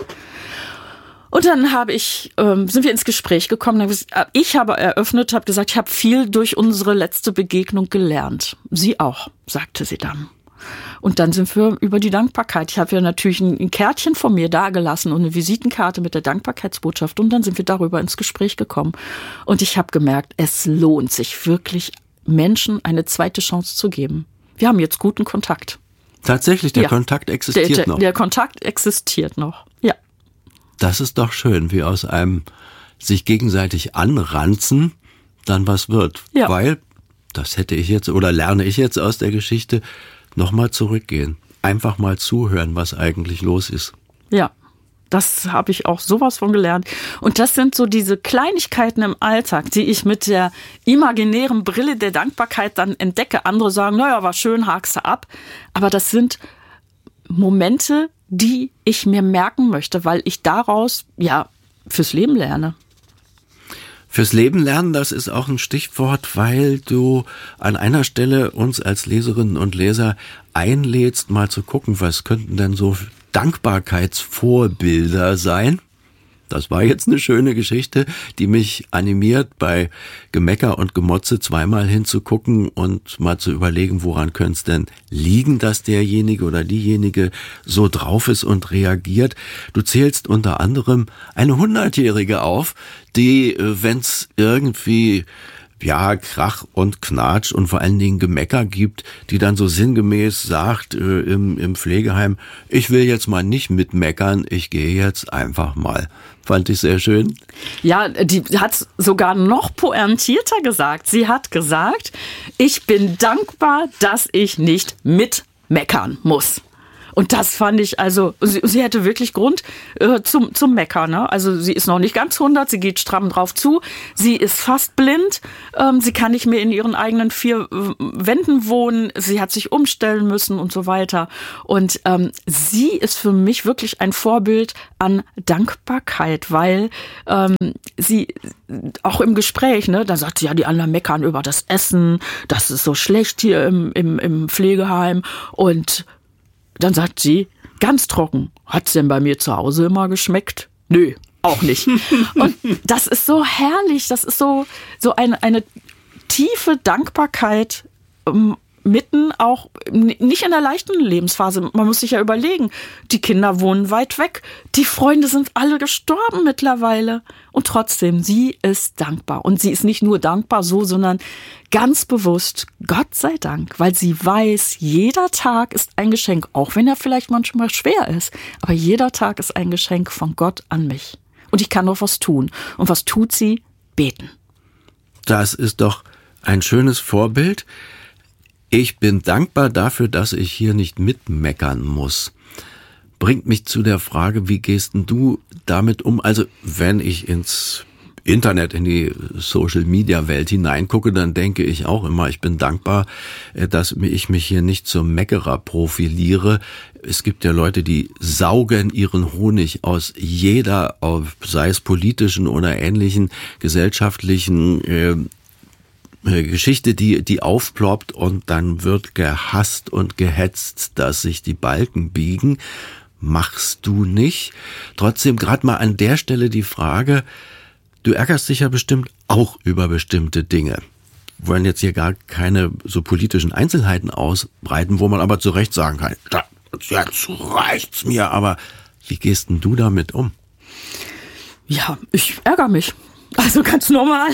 Und dann habe ich, ähm, sind wir ins Gespräch gekommen. Ich habe eröffnet, habe gesagt, ich habe viel durch unsere letzte Begegnung gelernt. Sie auch, sagte sie dann. Und dann sind wir über die Dankbarkeit. Ich habe ja natürlich ein, ein Kärtchen von mir dagelassen und eine Visitenkarte mit der Dankbarkeitsbotschaft. Und dann sind wir darüber ins Gespräch gekommen. Und ich habe gemerkt, es lohnt sich wirklich, Menschen eine zweite Chance zu geben. Wir haben jetzt guten Kontakt. Tatsächlich, der ja. Kontakt existiert der, der, noch. Der Kontakt existiert noch, ja. Das ist doch schön, wie aus einem sich gegenseitig anranzen dann was wird. Ja. Weil, das hätte ich jetzt oder lerne ich jetzt aus der Geschichte, nochmal zurückgehen. Einfach mal zuhören, was eigentlich los ist. Ja, das habe ich auch sowas von gelernt. Und das sind so diese Kleinigkeiten im Alltag, die ich mit der imaginären Brille der Dankbarkeit dann entdecke. Andere sagen, naja, war schön, hakst du ab. Aber das sind Momente, die ich mir merken möchte, weil ich daraus, ja, fürs Leben lerne. Fürs Leben lernen, das ist auch ein Stichwort, weil du an einer Stelle uns als Leserinnen und Leser einlädst, mal zu gucken, was könnten denn so Dankbarkeitsvorbilder sein. Das war jetzt eine schöne Geschichte, die mich animiert, bei Gemecker und Gemotze zweimal hinzugucken und mal zu überlegen, woran könnte es denn liegen, dass derjenige oder diejenige so drauf ist und reagiert. Du zählst unter anderem eine Hundertjährige auf, die, wenn es irgendwie ja, Krach und Knatsch und vor allen Dingen Gemecker gibt, die dann so sinngemäß sagt äh, im, im Pflegeheim, ich will jetzt mal nicht mitmeckern, ich gehe jetzt einfach mal. Fand ich sehr schön. Ja, die hat sogar noch pointierter gesagt. Sie hat gesagt, ich bin dankbar, dass ich nicht mitmeckern muss. Und das fand ich, also, sie, sie hätte wirklich Grund äh, zum, zum Meckern. Ne? Also sie ist noch nicht ganz hundert, sie geht stramm drauf zu, sie ist fast blind, ähm, sie kann nicht mehr in ihren eigenen vier äh, Wänden wohnen, sie hat sich umstellen müssen und so weiter. Und ähm, sie ist für mich wirklich ein Vorbild an Dankbarkeit, weil ähm, sie auch im Gespräch, ne, da sagt sie, ja, die anderen meckern über das Essen, das ist so schlecht hier im, im, im Pflegeheim und dann sagt sie, ganz trocken, hat's denn bei mir zu Hause immer geschmeckt? Nö, auch nicht. Und das ist so herrlich, das ist so, so eine, eine tiefe Dankbarkeit, ähm, mitten auch, nicht in der leichten Lebensphase. Man muss sich ja überlegen, die Kinder wohnen weit weg, die Freunde sind alle gestorben mittlerweile. Und trotzdem, sie ist dankbar. Und sie ist nicht nur dankbar so, sondern ganz bewusst, Gott sei Dank, weil sie weiß, jeder Tag ist ein Geschenk, auch wenn er vielleicht manchmal schwer ist. Aber jeder Tag ist ein Geschenk von Gott an mich. Und ich kann noch was tun. Und was tut sie? Beten. Das ist doch ein schönes Vorbild. Ich bin dankbar dafür, dass ich hier nicht mitmeckern muss. Bringt mich zu der Frage, wie gehst denn du damit um? Also, wenn ich ins Internet, in die Social-Media-Welt hineingucke, dann denke ich auch immer, ich bin dankbar, dass ich mich hier nicht zum Meckerer profiliere. Es gibt ja Leute, die saugen ihren Honig aus jeder, sei es politischen oder ähnlichen gesellschaftlichen äh, Geschichte, die die aufploppt und dann wird gehasst und gehetzt, dass sich die Balken biegen. Machst du nicht? Trotzdem gerade mal an der Stelle die Frage, du ärgerst dich ja bestimmt auch über bestimmte Dinge. Wir wollen jetzt hier gar keine so politischen Einzelheiten ausbreiten, wo man aber zu Recht sagen kann, jetzt reicht's mir, aber wie gehst denn du damit um? Ja, ich ärgere mich. Also ganz normal.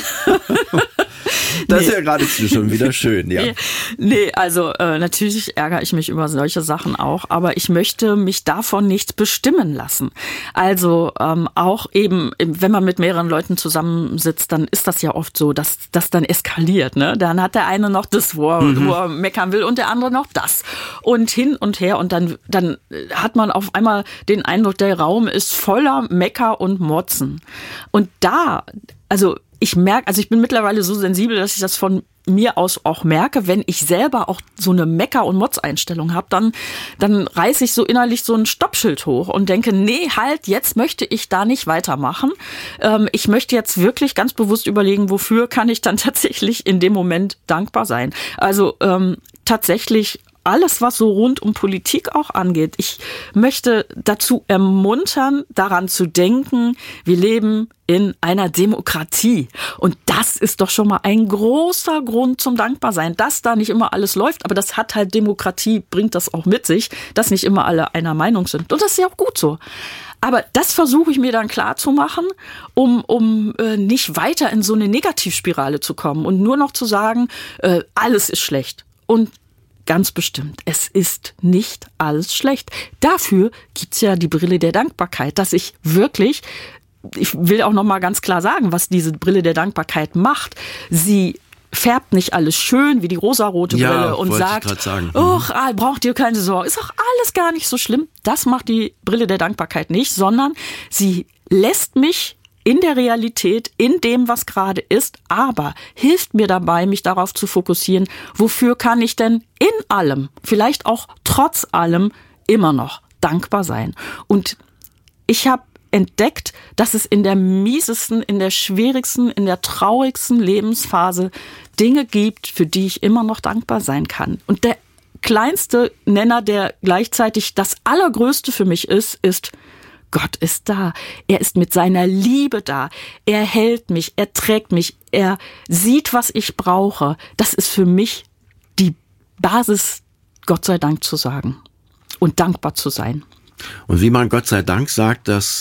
Das nee. ist ja geradezu schon wieder schön, ja. Nee, also äh, natürlich ärgere ich mich über solche Sachen auch, aber ich möchte mich davon nicht bestimmen lassen. Also ähm, auch eben, wenn man mit mehreren Leuten zusammensitzt, dann ist das ja oft so, dass das dann eskaliert. Ne? Dann hat der eine noch das, wo er, mhm. wo er meckern will und der andere noch das. Und hin und her und dann, dann hat man auf einmal den Eindruck, der Raum ist voller Mecker und Motzen. Und da, also ich merke, also ich bin mittlerweile so sensibel, dass ich das von mir aus auch merke, wenn ich selber auch so eine Mecker- und Motz-Einstellung habe, dann, dann reiße ich so innerlich so ein Stoppschild hoch und denke, nee, halt, jetzt möchte ich da nicht weitermachen. Ähm, ich möchte jetzt wirklich ganz bewusst überlegen, wofür kann ich dann tatsächlich in dem Moment dankbar sein. Also ähm, tatsächlich alles, was so rund um Politik auch angeht. Ich möchte dazu ermuntern, daran zu denken, wir leben in einer Demokratie. Und das ist doch schon mal ein großer Grund zum Dankbarsein, dass da nicht immer alles läuft. Aber das hat halt Demokratie, bringt das auch mit sich, dass nicht immer alle einer Meinung sind. Und das ist ja auch gut so. Aber das versuche ich mir dann klar zu machen, um, um äh, nicht weiter in so eine Negativspirale zu kommen und nur noch zu sagen, äh, alles ist schlecht. Und ganz bestimmt, es ist nicht alles schlecht. Dafür gibt's ja die Brille der Dankbarkeit, dass ich wirklich, ich will auch noch mal ganz klar sagen, was diese Brille der Dankbarkeit macht. Sie färbt nicht alles schön wie die rosarote Brille ja, und sagt, oh, braucht ihr keine Sorge, ist auch alles gar nicht so schlimm. Das macht die Brille der Dankbarkeit nicht, sondern sie lässt mich in der Realität, in dem, was gerade ist, aber hilft mir dabei, mich darauf zu fokussieren, wofür kann ich denn in allem, vielleicht auch trotz allem, immer noch dankbar sein. Und ich habe entdeckt, dass es in der miesesten, in der schwierigsten, in der traurigsten Lebensphase Dinge gibt, für die ich immer noch dankbar sein kann. Und der kleinste Nenner, der gleichzeitig das Allergrößte für mich ist, ist, Gott ist da. Er ist mit seiner Liebe da. Er hält mich, er trägt mich, er sieht, was ich brauche. Das ist für mich die Basis, Gott sei Dank zu sagen und dankbar zu sein. Und wie man Gott sei Dank sagt, das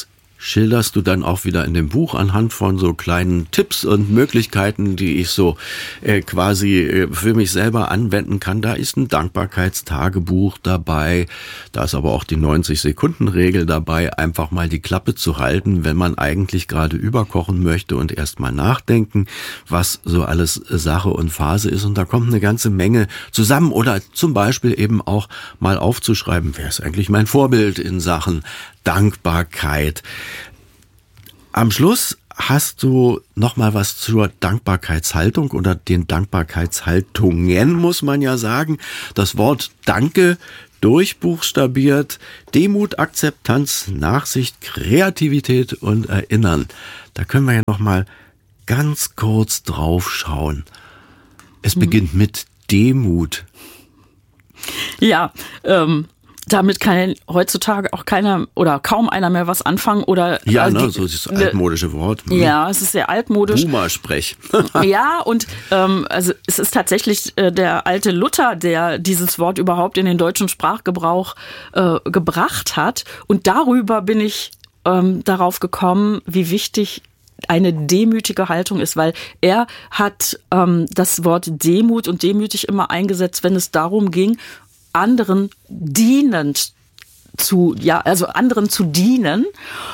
schilderst du dann auch wieder in dem Buch anhand von so kleinen Tipps und Möglichkeiten, die ich so äh, quasi äh, für mich selber anwenden kann. Da ist ein Dankbarkeitstagebuch dabei, da ist aber auch die neunzig-Sekunden-Regel dabei, einfach mal die Klappe zu halten, wenn man eigentlich gerade überkochen möchte und erst mal nachdenken, was so alles Sache und Phase ist. Und da kommt eine ganze Menge zusammen oder zum Beispiel eben auch mal aufzuschreiben, wer ist eigentlich mein Vorbild in Sachen Dankbarkeit. Am Schluss hast du noch mal was zur Dankbarkeitshaltung oder den Dankbarkeitshaltungen, muss man ja sagen. Das Wort Danke durchbuchstabiert. Demut, Akzeptanz, Nachsicht, Kreativität und Erinnern. Da können wir ja noch mal ganz kurz drauf schauen. Es beginnt hm. mit Demut. Ja, ähm, damit kann heutzutage auch keiner oder kaum einer mehr was anfangen oder ja, also ne, die, so das altmodische Wort. Hm. Ja, es ist sehr altmodisch. Boomer-Sprech. Ja, und ähm, also es ist tatsächlich äh, der alte Luther, der dieses Wort überhaupt in den deutschen Sprachgebrauch äh, gebracht hat. Und darüber bin ich ähm, darauf gekommen, wie wichtig eine demütige Haltung ist, weil er hat ähm, das Wort Demut und demütig immer eingesetzt, wenn es darum ging, anderen dienend zu, ja, also anderen zu dienen.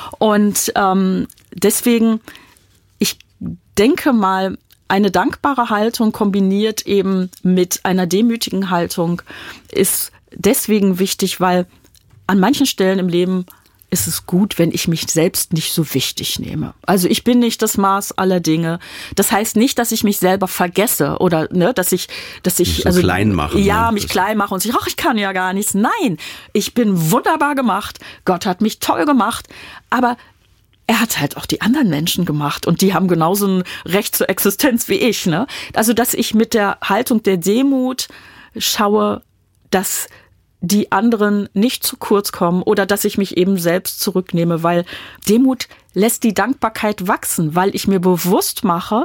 Und ähm, deswegen, ich denke mal, eine dankbare Haltung kombiniert eben mit einer demütigen Haltung ist deswegen wichtig, weil an manchen Stellen im Leben ist es gut, wenn ich mich selbst nicht so wichtig nehme. Also ich bin nicht das Maß aller Dinge. Das heißt nicht, dass ich mich selber vergesse oder ne, dass ich, dass ich so also klein mache. Ja, ne? mich klein mache und sich, ach, ich kann ja gar nichts. Nein, ich bin wunderbar gemacht. Gott hat mich toll gemacht, aber er hat halt auch die anderen Menschen gemacht und die haben genauso ein Recht zur Existenz wie ich. Ne? Also dass ich mit der Haltung der Demut schaue, dass die anderen nicht zu kurz kommen oder dass ich mich eben selbst zurücknehme, weil Demut lässt die Dankbarkeit wachsen, weil ich mir bewusst mache,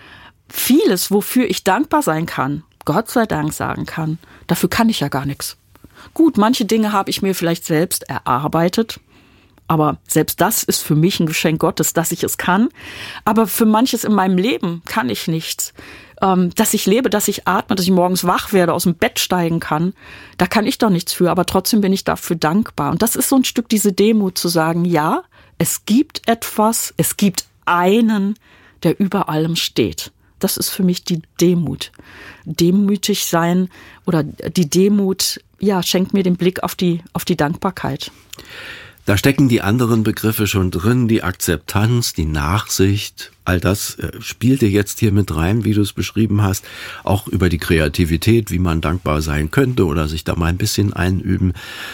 vieles, wofür ich dankbar sein kann, Gott sei Dank sagen kann, dafür kann ich ja gar nichts. Gut, manche Dinge habe ich mir vielleicht selbst erarbeitet, aber selbst das ist für mich ein Geschenk Gottes, dass ich es kann. Aber für manches in meinem Leben kann ich nichts. Dass ich lebe, dass ich atme, dass ich morgens wach werde, aus dem Bett steigen kann, da kann ich doch nichts für, aber trotzdem bin ich dafür dankbar. Und das ist so ein Stück diese Demut zu sagen, ja, es gibt etwas, es gibt einen, der über allem steht. Das ist für mich die Demut. Demütig sein oder die Demut, ja, schenkt mir den Blick auf die, auf die Dankbarkeit. Da stecken die anderen Begriffe schon drin, die Akzeptanz, die Nachsicht, all das spielte jetzt hier mit rein, wie du es beschrieben hast, auch über die Kreativität, wie man dankbar sein könnte oder sich da mal ein bisschen einüben,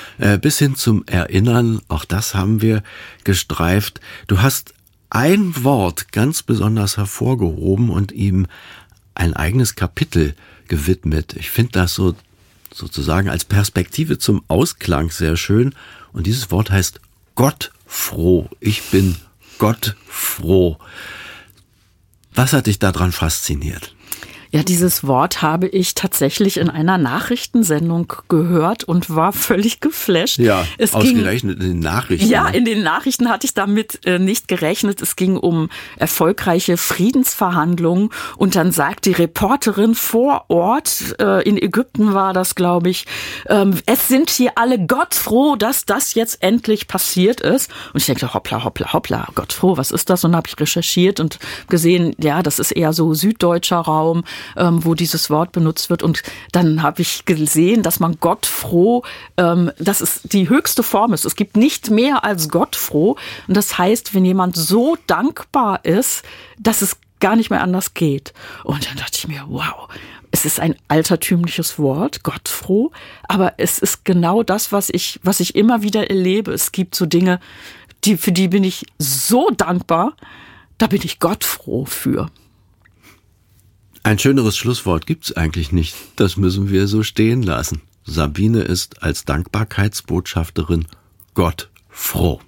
bis hin zum Erinnern, auch das haben wir gestreift. Du hast ein Wort ganz besonders hervorgehoben und ihm ein eigenes Kapitel gewidmet. Ich finde das so sozusagen als Perspektive zum Ausklang sehr schön. Und dieses Wort heißt gottfroh. Ich bin gottfroh. Was hat dich daran fasziniert? Ja, dieses Wort habe ich tatsächlich in einer Nachrichtensendung gehört und war völlig geflasht. Ja, es ausgerechnet ging, in den Nachrichten. Ja, in den Nachrichten hatte ich damit äh, nicht gerechnet. Es ging um erfolgreiche Friedensverhandlungen und dann sagt die Reporterin vor Ort, äh, in Ägypten war das, glaube ich, ähm, es sind hier alle gottfroh, dass das jetzt endlich passiert ist. Und ich denke, hoppla, hoppla, hoppla, gottfroh, was ist das? Und habe ich recherchiert und gesehen, ja, das ist eher so süddeutscher Raum, Ähm, wo dieses Wort benutzt wird. Und dann habe ich gesehen, dass man gottfroh, ähm, dass es die höchste Form ist. Es gibt nicht mehr als gottfroh. Und das heißt, wenn jemand so dankbar ist, dass es gar nicht mehr anders geht. Und dann dachte ich mir, wow, es ist ein altertümliches Wort, gottfroh, aber es ist genau das, was ich, was ich immer wieder erlebe. Es gibt so Dinge, die, für die bin ich so dankbar, da bin ich gottfroh für. Ein schöneres Schlusswort gibt's eigentlich nicht. Das müssen wir so stehen lassen. Sabine ist als Dankbarkeitsbotschafterin Gott froh.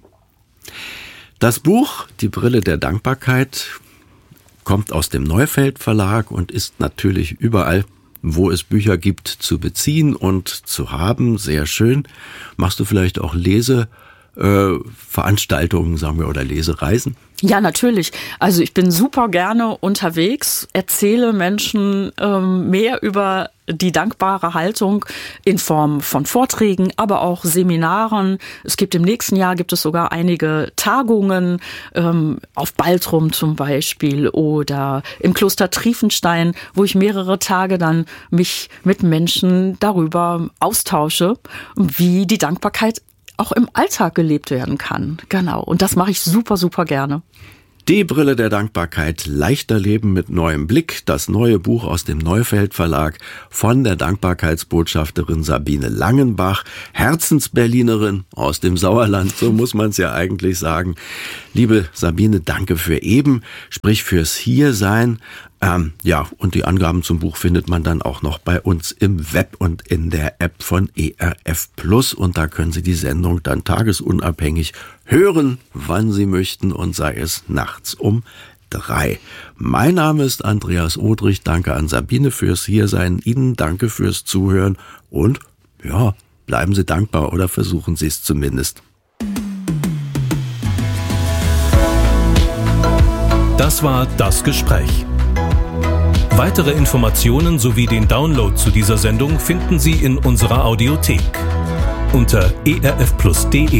Das Buch Die Brille der Dankbarkeit kommt aus dem Neufeld Verlag und ist natürlich überall, wo es Bücher gibt, zu beziehen und zu haben. Sehr schön. Machst du vielleicht auch Lese äh, Veranstaltungen, sagen wir, oder Lesereisen? Ja, natürlich. Also ich bin super gerne unterwegs, erzähle Menschen ähm, mehr über die dankbare Haltung in Form von Vorträgen, aber auch Seminaren. Es gibt im nächsten Jahr gibt es sogar einige Tagungen ähm, auf Baltrum zum Beispiel oder im Kloster Triefenstein, wo ich mehrere Tage dann mich mit Menschen darüber austausche, wie die Dankbarkeit auch im Alltag gelebt werden kann. Genau. Und das mache ich super, super gerne. Die Brille der Dankbarkeit, leichter Leben mit neuem Blick, das neue Buch aus dem Neufeld Verlag von der Dankbarkeitsbotschafterin Sabine Langenbach, Herzensberlinerin aus dem Sauerland, so muss man es ja eigentlich sagen. Liebe Sabine, danke für eben, sprich fürs Hiersein. Ähm, ja, und die Angaben zum Buch findet man dann auch noch bei uns im Web und in der App von E R F Plus. Und da können Sie die Sendung dann tagesunabhängig hören, wann Sie möchten, und sei es nachts um drei. Mein Name ist Andreas Odrich. Danke an Sabine fürs Hiersein. Ihnen danke fürs Zuhören. Und ja, bleiben Sie dankbar oder versuchen Sie es zumindest. Das war Das Gespräch. Weitere Informationen sowie den Download zu dieser Sendung finden Sie in unserer Audiothek unter e r f plus punkt d e.